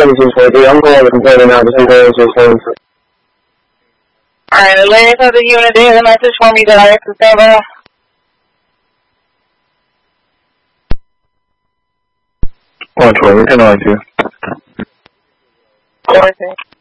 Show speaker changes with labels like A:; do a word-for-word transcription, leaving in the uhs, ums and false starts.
A: seventeen forty-three. I'm going to complain now. Just I'm going to phone.
B: Alright, the ladies of the unit, they have a message for me that I have to stand by.
A: one twenty, ten on two.
B: Everything.